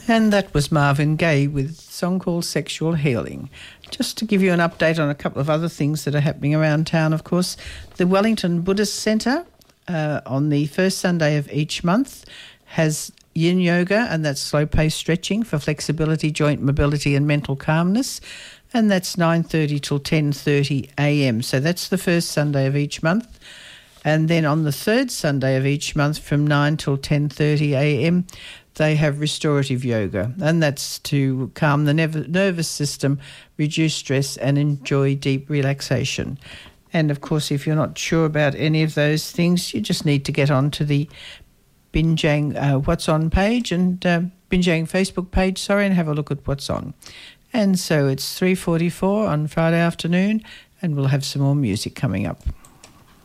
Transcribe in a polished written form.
And that was Marvin Gaye with a song called Sexual Healing. Just to give you an update on a couple of other things that are happening around town, of course, the Wellington Buddhist Centre on the first Sunday of each month has yin yoga, and that's slow-paced stretching for flexibility, joint mobility and mental calmness, and that's 9:30 till 10:30 a.m. So that's the first Sunday of each month. And then on the third Sunday of each month from 9 till 10:30 a.m, they have restorative yoga, and that's to calm the nervous system, reduce stress and enjoy deep relaxation. And, of course, if you're not sure about any of those things, you just need to get onto the Binjang What's On page and Binjang Facebook page, and have a look at what's on. And so it's 3:44 on Friday afternoon, and we'll have some more music coming up.